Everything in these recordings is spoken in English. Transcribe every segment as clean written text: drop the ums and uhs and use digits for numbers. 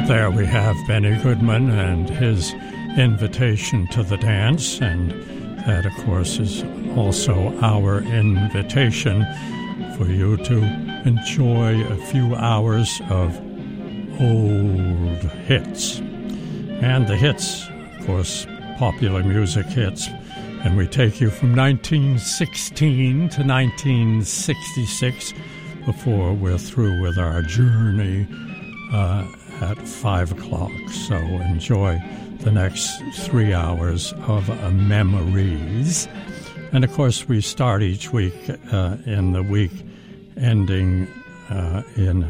There we have Benny Goodman and his invitation to the dance, and that, of course, is also our invitation for you to enjoy a few hours of old hits. And the hits, of course, popular music hits, and we take you from 1916 to 1966 before we're through with our journey at 5 o'clock. So enjoy the next 3 hours of memories. And of course, we start each week in the week ending in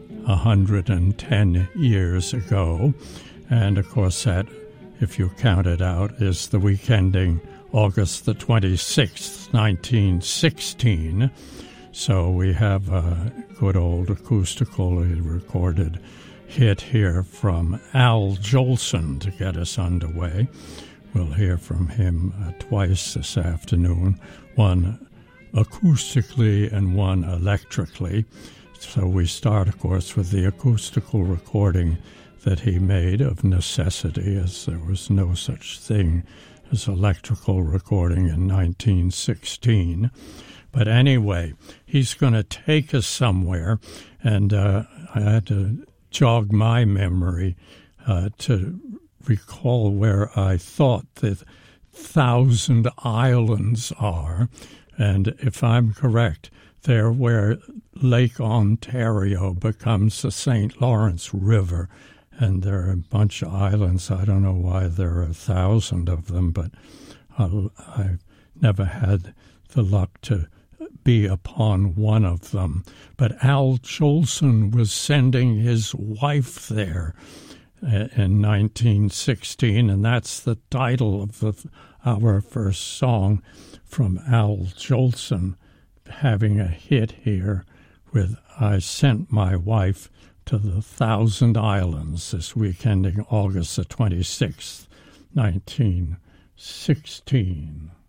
110 years ago. And of course, that, if you count it out, is the week ending August the 26th, 1916. So we have a good old acoustically recorded hit here from Al Jolson to get us underway. We'll hear from him twice this afternoon, one acoustically and one electrically. So we start, of course, with the acoustical recording that he made of necessity, as there was no such thing as electrical recording in 1916. But anyway, he's going to take us somewhere, and I had to jog my memory to recall where I thought the Thousand Islands are. And if I'm correct, they're where Lake Ontario becomes the St. Lawrence River. And there are a bunch of islands. I don't know why there are 1,000 of them, but I've never had the luck to be upon one of them. But Al Jolson was sending his wife there in 1916, and that's the title of our first song from Al Jolson, having a hit here with I Sent My Wife to the Thousand Islands this week ending August the 26th, 1916.